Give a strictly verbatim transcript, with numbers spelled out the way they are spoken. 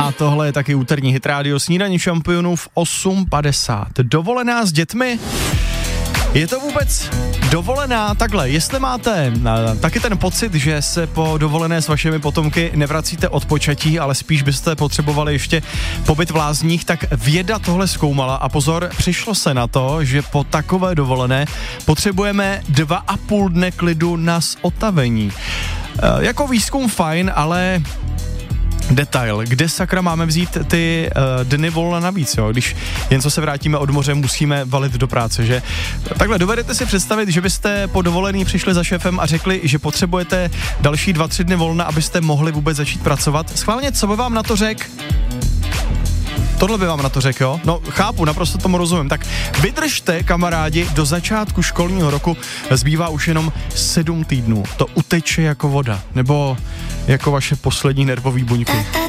a tohle je taky úterní hit rádio Snídaní šampionů v osm padesát. Dovolená s dětmi? Je to vůbec dovolená? Takhle, jestli máte uh, taky ten pocit, že se po dovolené s vašimi potomky nevracíte od počatí, ale spíš byste potřebovali ještě pobyt v lázních, tak věda tohle zkoumala a pozor, přišlo se na to, že po takové dovolené potřebujeme dva a půl dne klidu na zotavení. Uh, jako výzkum fajn, ale detail, kde sakra máme vzít ty uh, dny volna navíc, jo? Když jen co se vrátíme od moře, musíme valit do práce, že? Takhle, dovedete si představit, že byste po dovolený přišli za šéfem a řekli, že potřebujete další dva, tři dny volna, abyste mohli vůbec začít pracovat? Schválně, co by vám na to řekl? Tohle by vám na to řekl, jo? No, chápu, naprosto tomu rozumím. Tak vydržte, kamarádi, do začátku školního roku zbývá už jenom sedm týdnů. To uteče jako voda, nebo jako vaše poslední nervové buňky.